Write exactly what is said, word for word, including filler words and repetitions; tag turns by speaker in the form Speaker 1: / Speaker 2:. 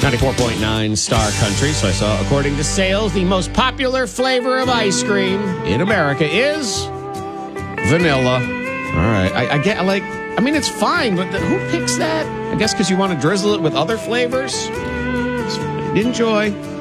Speaker 1: ninety-four point nine Star Country. So I saw, according to sales, the most popular flavor of ice cream in America is vanilla. All right. I, I get, like, I mean, it's fine, but the, who picks that? I guess because you want to drizzle it with other flavors. Enjoy.